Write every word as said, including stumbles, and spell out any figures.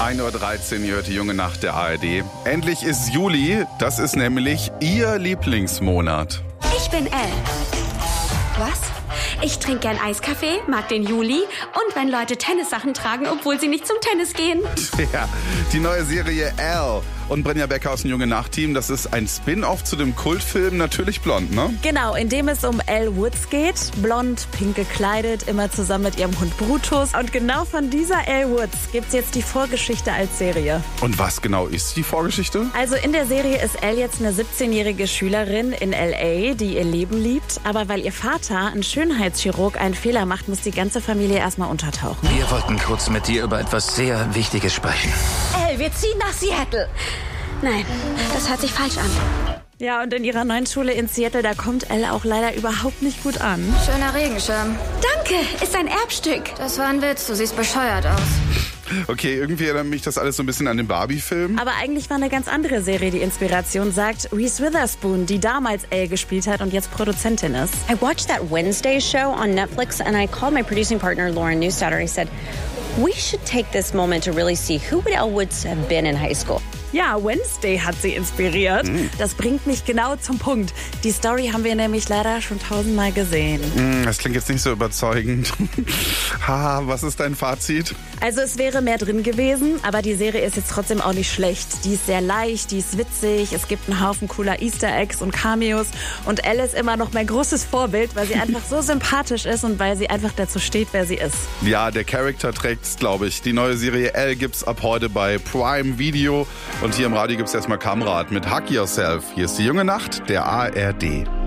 ein Uhr dreizehn, ihr hört die junge Nacht der A R D. Endlich ist Juli, das ist nämlich Ihr Lieblingsmonat. Ich bin Elle. Was? Ich trinke gern Eiskaffee, mag den Juli und wenn Leute Tennissachen tragen, obwohl sie nicht zum Tennis gehen. Ja, die neue Serie Elle und Brinja Becker aus dem Junge Nacht-Team, das ist ein Spin-off zu dem Kultfilm Natürlich Blond, ne? Genau, in dem es um Elle Woods geht. Blond, pink gekleidet, immer zusammen mit ihrem Hund Brutus. Und genau von dieser Elle Woods gibt's jetzt die Vorgeschichte als Serie. Und was genau ist die Vorgeschichte? Also in der Serie ist Elle jetzt eine siebzehnjährige Schülerin in L A, die ihr Leben liebt. Aber weil ihr Vater, ein Schönheitschirurg, einen Fehler macht, muss die ganze Familie erstmal untertauchen. Wir wollten kurz mit dir über etwas sehr Wichtiges sprechen. Elle, wir ziehen nach Seattle. Nein, das hört sich falsch an. Ja, und in ihrer neuen Schule in Seattle, da kommt Elle auch leider überhaupt nicht gut an. Schöner Regenschirm. Danke, ist ein Erbstück. Das war ein Witz, du siehst bescheuert aus. Okay, irgendwie erinnert mich das alles so ein bisschen an den Barbie-Film. Aber eigentlich war eine ganz andere Serie die Inspiration, sagt Reese Witherspoon, die damals Elle gespielt hat und jetzt Produzentin ist. I watched that Wednesday show on Netflix and I called my producing partner Lauren Newstadter. I said, we should take this moment to really see who would Elle Woods have been in high school. Ja, Wednesday hat sie inspiriert. Mhm. Das bringt mich genau zum Punkt. Die Story haben wir nämlich leider schon tausendmal gesehen. Mhm, das klingt jetzt nicht so überzeugend. Ha, was ist dein Fazit? Also es wäre mehr drin gewesen, aber die Serie ist jetzt trotzdem auch nicht schlecht. Die ist sehr leicht, die ist witzig, es gibt einen Haufen cooler Easter Eggs und Cameos. Und Elle ist immer noch mein großes Vorbild, weil sie einfach so sympathisch ist und weil sie einfach dazu steht, wer sie ist. Ja, der Charakter trägt's, glaube ich. Die neue Serie Elle gibt's ab heute bei Prime Video. Und hier im Radio gibt's erstmal Kamrat mit Hug Yourself. Hier ist die junge Nacht der A R D.